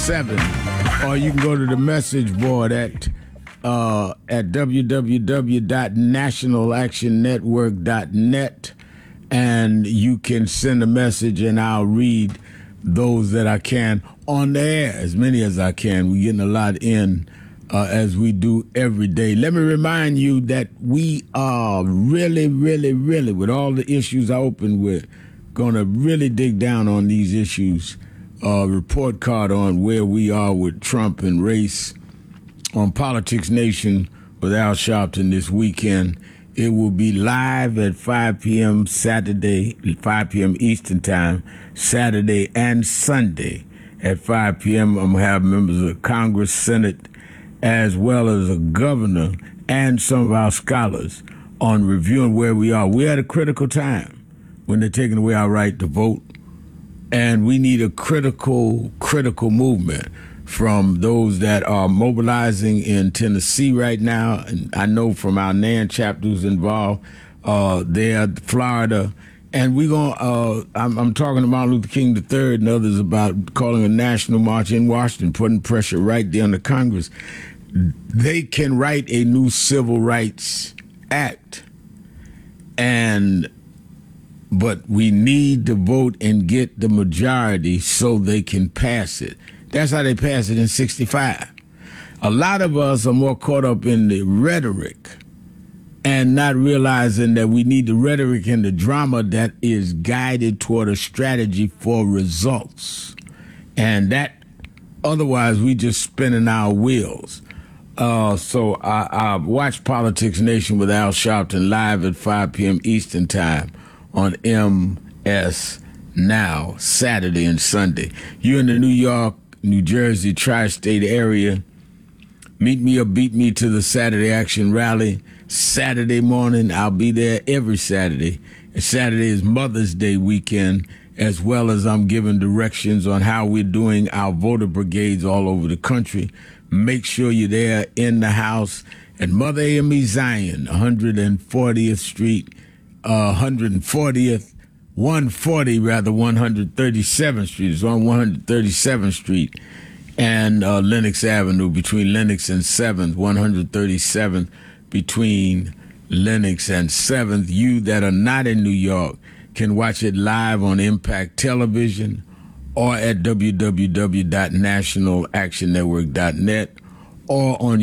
7, or you can go to the message board at www.nationalactionnetwork.net, and you can send a message, and I'll read those that I can on the air, as many as I can. We're getting a lot in as we do every day. Let me remind you that we are really, with all the issues I opened with, going to really dig down on these issues. Report card on where we are with Trump and race on Politics Nation with Al Sharpton this weekend. It will be live at 5 p.m. Saturday, 5 p.m. Eastern Time, Saturday and Sunday at 5 p.m. I'm going to have members of Congress, Senate, as well as a governor and some of our scholars on reviewing where we are. We're at a critical time when they're taking away our right to vote, and we need a critical movement from those that are mobilizing in Tennessee right now. And I know from our NAN chapter who's involved there, Florida. And we're going to, I'm talking to Martin Luther King III and others about calling a national march in Washington, putting pressure right there on the Congress. They can write a new Civil Rights Act, but we need to vote and get the majority so they can pass it. That's how they passed it in 65. A lot of us are more caught up in the rhetoric and not realizing that we need the rhetoric and the drama that is guided toward a strategy for results. And that, otherwise, we just spinning our wheels. So I watch Politics Nation with Al Sharpton live at 5 p.m. Eastern Time on MS Now, Saturday and Sunday. You in the New York, New Jersey, tri-state area, meet me or beat me to the Saturday Action Rally. Saturday morning, I'll be there every Saturday. And Saturday is Mother's Day weekend, as well as I'm giving directions on how we're doing our voter brigades all over the country. Make sure you're there in the house at Mother AME Zion, 140th Street, 137th Street. It's on 137th Street and Lenox Avenue between Lenox and 7th, 137th between Lenox and 7th. You that are not in New York can watch it live on Impact Television or at www.nationalactionnetwork.net or on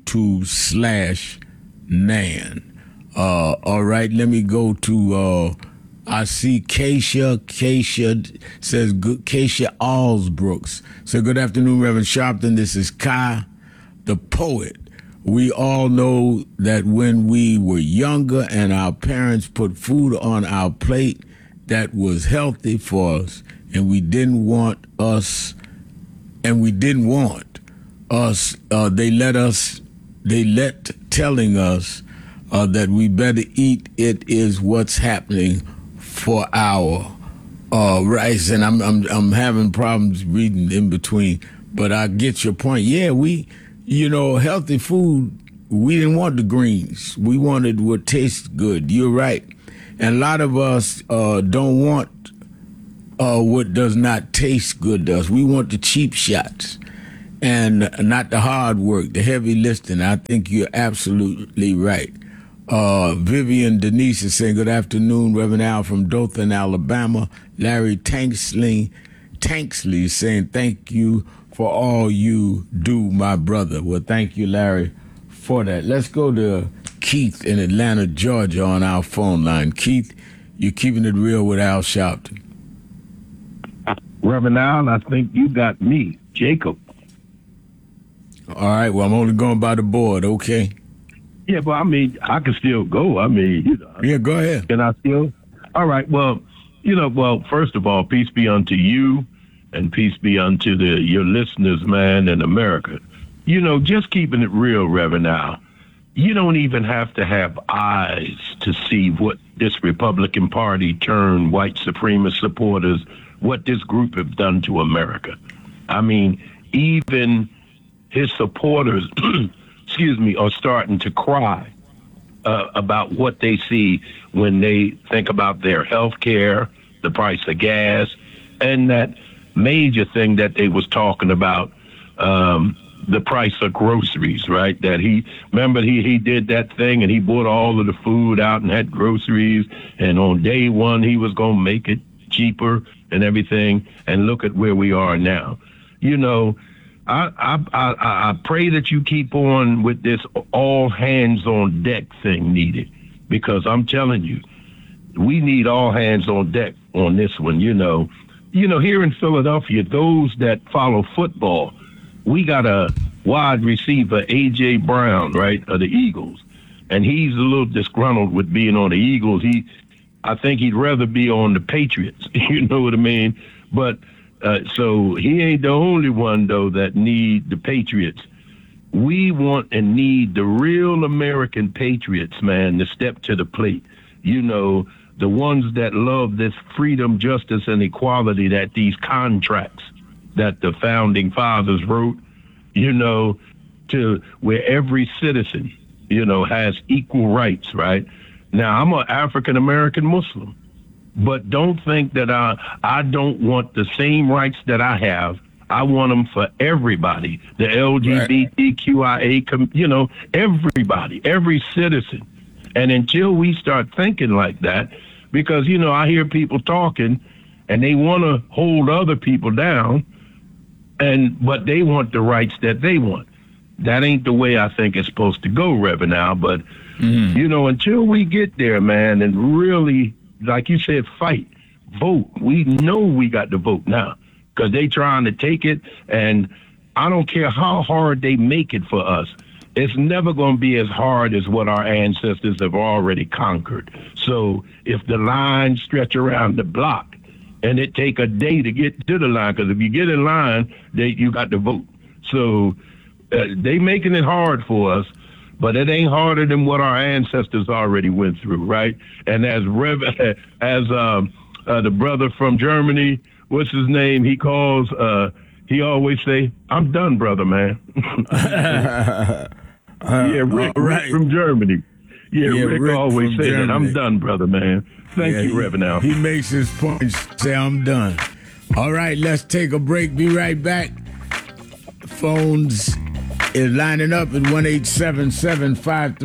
YouTube/NAN. All right, let me go to, I see Keisha says, Keisha Allsbrooks. So good afternoon, Reverend Sharpton. This is Kai, the poet. We all know that when we were younger and our parents put food on our plate that was healthy for us, and they let telling us that we better eat it is what's happening for our rice. And I'm having problems reading in between, but I get your point. Yeah, healthy food, we didn't want the greens. We wanted what tastes good. You're right. And a lot of us don't want what does not taste good to us. We want the cheap shots and not the hard work, the heavy lifting. I think you're absolutely right. Vivian Denise is saying, good afternoon, Reverend Al from Dothan, Alabama. Larry Tanksley is saying, thank you for all you do, my brother. Well, thank you, Larry, for that. Let's go to Keith in Atlanta, Georgia on our phone line. Keith, you're keeping it real with Al Sharpton. Reverend Al, I think you got me, Jacob. All right, well, I'm only going by the board, okay? Yeah, but I mean, I can still go. Yeah, go ahead. Can I still? All right, well, first of all, peace be unto you and peace be unto your listeners, man, in America. Just keeping it real, Reverend Al, you don't even have to have eyes to see what this Republican Party turned white supremacist supporters, what this group have done to America. I mean, even his supporters, are starting to cry about what they see when they think about their health care, the price of gas, and that major thing that they was talking about, the price of groceries, right? That he did that thing and he bought all of the food out and had groceries. And on day one, he was going to make it cheaper and everything. And look at where we are now. You know, I pray that you keep on with this all hands on deck thing needed, because I'm telling you, we need all hands on deck on this one. You know, here in Philadelphia, those that follow football, we got a wide receiver, A.J. Brown, right, of the Eagles. And he's a little disgruntled with being on the Eagles. I think he'd rather be on the Patriots. You know what I mean? But so he ain't the only one, though, that need the Patriots. We want and need the real American patriots, man, to step to the plate. You know, the ones that love this freedom, justice, and equality that these contracts that the founding fathers wrote, you know, to where every citizen, you know, has equal rights, right? Now, I'm an African-American Muslim, but don't think that I don't want the same rights that I have. I want them for everybody, the LGBTQIA, you know, everybody, every citizen. And until we start thinking like that, because, you know, I hear people talking and they want to hold other people down, but they want the rights that they want. That ain't the way I think it's supposed to go, Reverend Al. But, you know, until we get there, man, and really, like you said, fight, vote. We know we got to vote now because they trying to take it. And I don't care how hard they make it for us. It's never going to be as hard as what our ancestors have already conquered. So if the lines stretch around the block, and it take a day to get to the line, because if you get in line, you got to vote. So they making it hard for us, but it ain't harder than what our ancestors already went through, right? And as the brother from Germany, what's his name? He always say, "I'm done, brother, man." Rick from Germany. Rick always say that. "I'm done, brother, man." Thank you, Reverend Al. He makes his points, say, "I'm done." All right, let's take a break. Be right back. Phones is lining up at 1-877-53